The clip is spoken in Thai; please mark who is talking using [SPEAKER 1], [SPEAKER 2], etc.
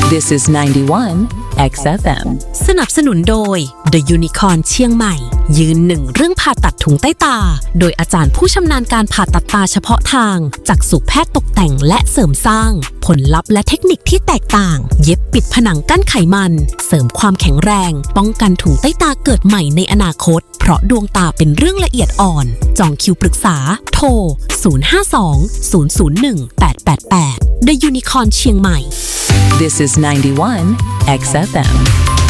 [SPEAKER 1] This is 91 XFM
[SPEAKER 2] สนับสนุนโดย The Unicorn เชียงใหม่ยืนหนึ่งเรื่องผ่าตัดถุงใต้ตาโดยอาจารย์ผู้ชำนาญการผ่าตัดตาเฉพาะทางจากจักษุแพทย์ตกแต่งและเสริมสร้างผลลัพธ์และเทคนิคที่แตกต่างเย็บปิดผนังกั้นไขมันเสริมความแข็งแรงป้องกันถุงใต้ตาเกิดใหม่ในอนาคตเพราะดวงตาเป็นเรื่องละเอียดอ่อนจองคิวปรึกษาโทร052 001 888 The Unicorn เชียงใหม่
[SPEAKER 1] This is 91 XFM